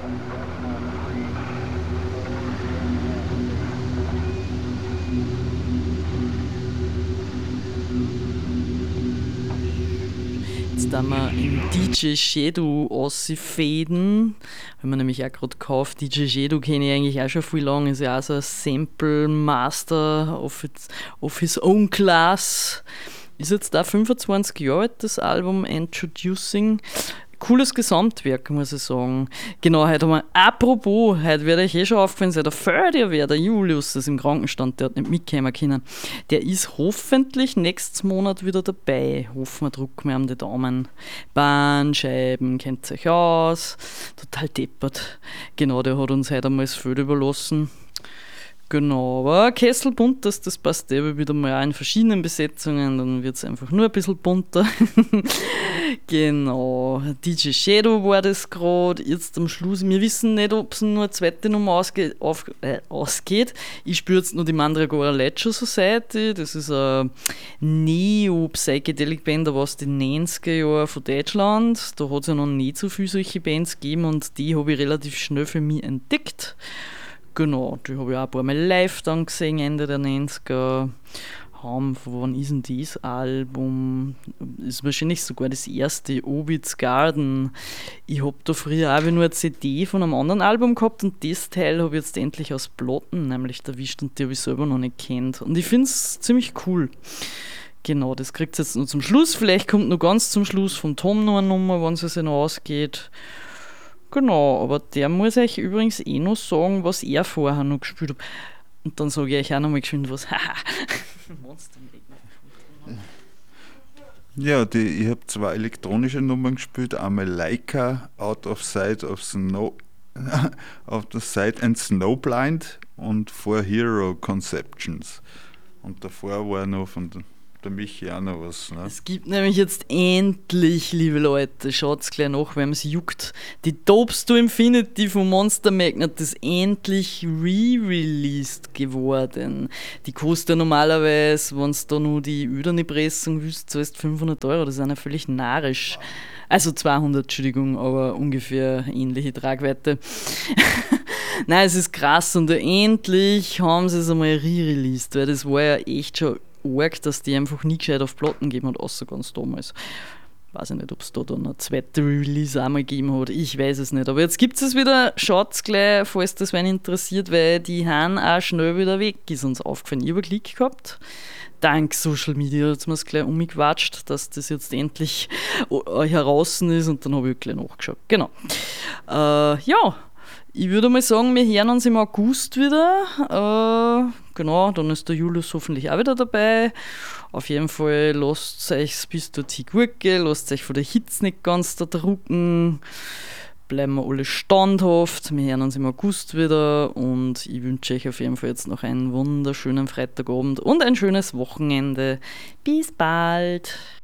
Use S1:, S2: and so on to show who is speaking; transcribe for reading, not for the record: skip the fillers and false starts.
S1: Jetzt da wir im DJ Shadow ausfaden, haben wir nämlich auch gerade gekauft. DJ Shadow kenne ich eigentlich auch schon viel lang, ist ja auch so ein Sample Master of his own class. Ist jetzt da 25 Jahre alt, das Album Introducing. Cooles Gesamtwerk, muss ich sagen. Genau, heute haben wir, apropos, heute wird euch schon aufgefallen sein, der Förder, der Julius, das im Krankenstand, der hat nicht mitkommen können. Der ist hoffentlich nächstes Monat wieder dabei. Hoffen wir, drücken wir ihm die Daumen. Bandscheiben, kennt euch aus. Total deppert. Genau, der hat uns heute einmal das Feld überlassen. Genau, aber Kesselbunt, das passt eben wieder mal auch in verschiedenen Besetzungen, dann wird es einfach nur ein bisschen bunter. Genau, DJ Shadow war das gerade, jetzt am Schluss. Wir wissen nicht, ob es nur eine zweite Nummer ausgeht. Ich spiele jetzt nur die Mandragora Ledger Society, das ist eine Neo-Psychedelic-Band aus den 90er Jahren von Deutschland. Da hat es ja noch nicht so viele solche Bands gegeben und die habe ich relativ schnell für mich entdeckt. Genau, die habe ich auch ein paar Mal live dann gesehen, Ende der 90er. Von wann ist denn dieses Album? Ist wahrscheinlich sogar das erste, Obits Garden. Ich habe da früher auch nur eine CD von einem anderen Album gehabt und das Teil habe ich jetzt endlich aus Platten nämlich erwischt und die habe ich selber noch nicht kennt. Und ich finde es ziemlich cool. Genau, das kriegt es jetzt noch zum Schluss. Vielleicht kommt noch ganz zum Schluss vom Tom noch eine Nummer, wenn es sich noch ausgeht. Genau, aber der muss euch übrigens noch sagen, was er vorher noch gespielt hat. Und dann sage ich euch auch noch mal geschwind was.
S2: Ja, ich habe 2 elektronische Nummern gespielt. Einmal Laika, Out of Sight of Snow, Out of Sight and Snowblind und For Hero Conceptions. Und davor war noch von der Michi auch noch was. Ne?
S1: Es gibt nämlich jetzt endlich, liebe Leute, schaut's gleich nach, wenn es juckt, die Dopes to Infinity von Monster Magnet ist endlich re-released geworden. Die kostet ja normalerweise, wenn du da nur die öderne Pressung willst, zahlst 500 €, das ist ja völlig narrisch. Also 200, Entschuldigung, aber ungefähr ähnliche Tragweite. Nein, es ist krass und endlich haben sie es einmal re-released, weil das war ja echt schon arg, dass die einfach nie gescheit auf Platten gegeben hat, außer ganz damals. Weiß ich nicht, ob es da dann eine zweite Release einmal gegeben hat, ich weiß es nicht. Aber jetzt gibt es wieder, schaut's gleich, falls das wen interessiert, weil die haben auch schnell wieder weg, ist uns aufgefallen. Ich habe Glück gehabt. Dank Social Media hat es mir gleich umgequatscht, dass das jetzt endlich heraus ist und dann habe ich gleich nachgeschaut. Genau. Ja. Ich würde mal sagen, wir hören uns im August wieder. Genau, dann ist der Julius hoffentlich auch wieder dabei. Auf jeden Fall lasst es euch bis dorthin gut gehen, lasst euch von der Hitze nicht ganz da drucken. Bleiben wir alle standhaft. Wir hören uns im August wieder und ich wünsche euch auf jeden Fall jetzt noch einen wunderschönen Freitagabend und ein schönes Wochenende. Bis bald!